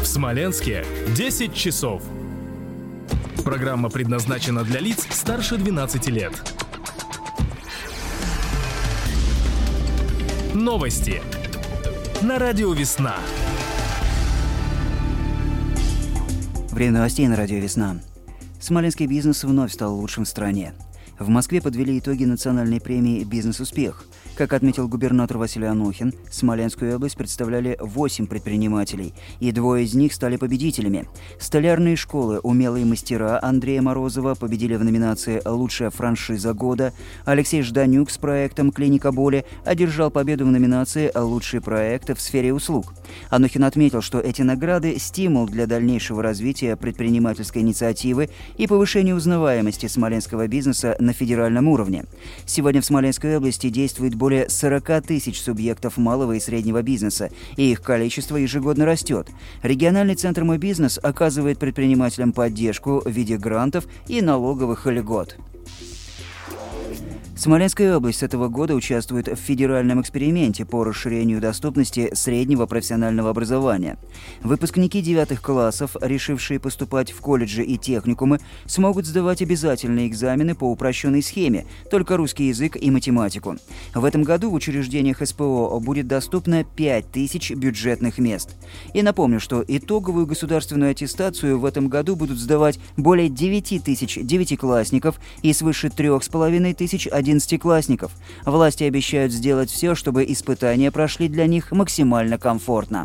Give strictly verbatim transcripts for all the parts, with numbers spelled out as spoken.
Смоленске десять часов. Программа предназначена для лиц старше двенадцати лет. Новости на радио «Весна». Время новостей на радио «Весна». Смоленский бизнес вновь стал лучшим в стране. В Москве подвели итоги национальной премии «Бизнес-успех». Как отметил губернатор Василий Анохин, Смоленскую область представляли восемь предпринимателей, и двое из них стали победителями. Столярные школы «Умелые мастера» Андрея Морозова победили в номинации «Лучшая франшиза года», Алексей Жданюк с проектом «Клиника боли» одержал победу в номинации «Лучший проект в сфере услуг». Анохин отметил, что эти награды – стимул для дальнейшего развития предпринимательской инициативы и повышения узнаваемости смоленского бизнеса на федеральном уровне. Сегодня в Смоленской области действует более более сорок тысяч субъектов малого и среднего бизнеса, и их количество ежегодно растет. Региональный центр «Мой бизнес» оказывает предпринимателям поддержку в виде грантов и налоговых льгот. Смоленская область с этого года участвует в федеральном эксперименте по расширению доступности среднего профессионального образования. Выпускники девятых классов, решившие поступать в колледжи и техникумы, смогут сдавать обязательные экзамены по упрощенной схеме, только русский язык и математику. В этом году в учреждениях эс пэ о будет доступно пять тысяч бюджетных мест. И напомню, что итоговую государственную аттестацию в этом году будут сдавать более девять тысяч девятиклассников и свыше три с половиной тысячи одиннадцатиклассников. Власти обещают сделать все, чтобы испытания прошли для них максимально комфортно.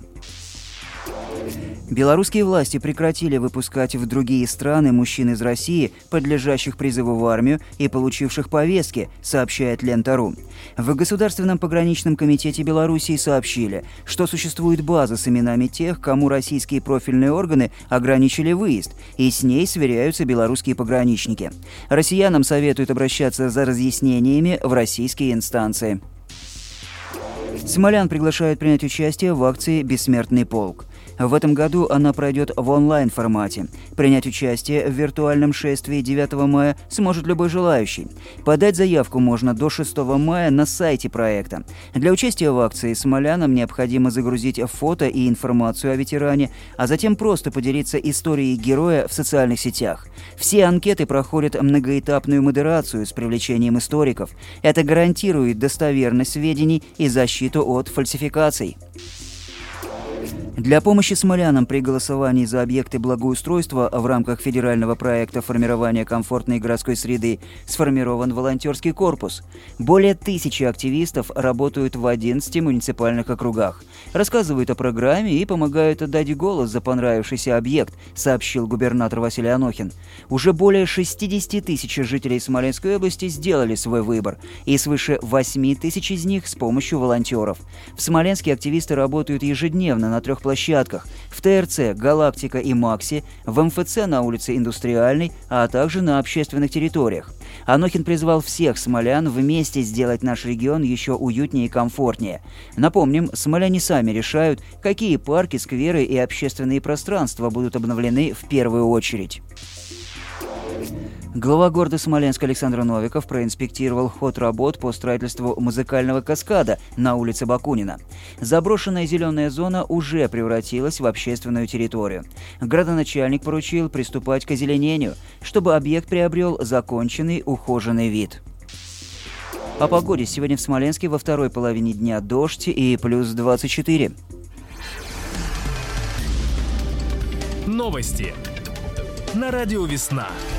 Белорусские власти прекратили выпускать в другие страны мужчин из России, подлежащих призыву в армию и получивших повестки, сообщает Лента.ру. В Государственном пограничном комитете Белоруссии сообщили, что существует база с именами тех, кому российские профильные органы ограничили выезд, и с ней сверяются белорусские пограничники. Россиянам советуют обращаться за разъяснениями в российские инстанции. Смолян приглашают принять участие в акции «Бессмертный полк». В этом году она пройдет в онлайн-формате. Принять участие в виртуальном шествии девятого мая сможет любой желающий. Подать заявку можно до шестого мая на сайте проекта. Для участия в акции смолянам необходимо загрузить фото и информацию о ветеране, а затем просто поделиться историей героя в социальных сетях. Все анкеты проходят многоэтапную модерацию с привлечением историков. Это гарантирует достоверность сведений и защиту от фальсификаций. Для помощи смолянам при голосовании за объекты благоустройства в рамках федерального проекта формирования комфортной городской среды сформирован волонтерский корпус. Более тысячи активистов работают в одиннадцати муниципальных округах, рассказывают о программе и помогают отдать голос за понравившийся объект, сообщил губернатор Василий Анохин. Уже более шестидесяти тысяч жителей Смоленской области сделали свой выбор, и свыше восьми тысяч из них с помощью волонтеров. В Смоленске активисты работают ежедневно на трех площадках – в тэ эр цэ, «Галактика» и «Макси», в эм эф цэ на улице Индустриальной, а также на общественных территориях. Анохин призвал всех смолян вместе сделать наш регион еще уютнее и комфортнее. Напомним, смоляне сами решают, какие парки, скверы и общественные пространства будут обновлены в первую очередь. Глава города Смоленск Александр Новиков проинспектировал ход работ по строительству музыкального каскада на улице Бакунина. Заброшенная зеленая зона уже превратилась в общественную территорию. Градоначальник поручил приступать к озеленению, чтобы объект приобрел законченный ухоженный вид. О погоде. Сегодня в Смоленске во второй половине дня дождь и плюс двадцать четыре. Новости на радио «Весна».